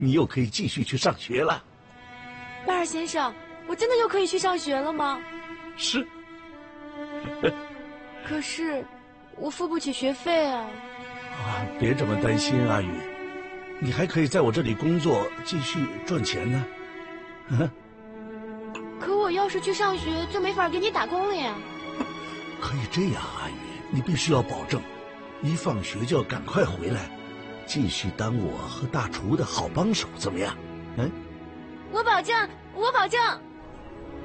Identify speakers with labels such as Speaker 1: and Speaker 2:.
Speaker 1: 你又可以继续去上学了。
Speaker 2: 巴尔先生，我真的又可以去上学了吗？
Speaker 1: 是。
Speaker 2: 可是，我付不起学费啊。
Speaker 1: 别这么担心，阿宇，你还可以在我这里工作，继续赚钱呢。
Speaker 2: 可我要是去上学，就没法给你打工了呀。
Speaker 1: 可以这样，阿宇，你必须要保证，一放学就要赶快回来，继续当我和大厨的好帮手，怎么样？
Speaker 2: 我保证，我保证。